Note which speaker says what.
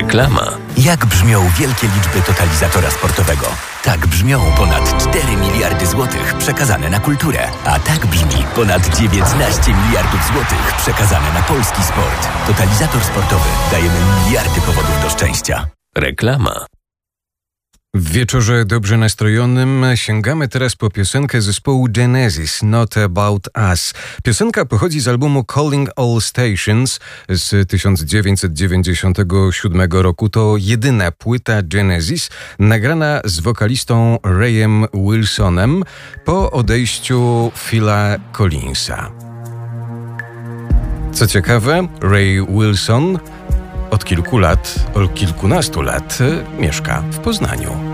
Speaker 1: Reklama.
Speaker 2: Jak brzmią wielkie liczby totalizatora sportowego? Tak brzmią ponad 4 miliardy złotych przekazane na kulturę. A tak brzmi ponad 19 miliardów złotych przekazane na polski sport. Totalizator sportowy. Dajemy miliardy powodów do szczęścia.
Speaker 1: Reklama.
Speaker 3: W wieczorze dobrze nastrojonym sięgamy teraz po piosenkę zespołu Genesis, Not About Us. Piosenka pochodzi z albumu Calling All Stations z 1997 roku. To jedyna płyta Genesis nagrana z wokalistą Rayem Wilsonem po odejściu Phila Collinsa. Co ciekawe, Ray Wilson od kilkunastu lat mieszka w Poznaniu.